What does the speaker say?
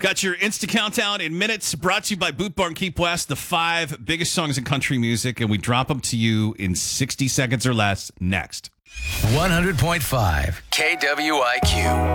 Got your Insta Countdown in minutes, brought to you by Boot Barn Keep West, the 5 biggest songs in country music, and we drop them to you in 60 seconds or less next. 100.5 KWIQ.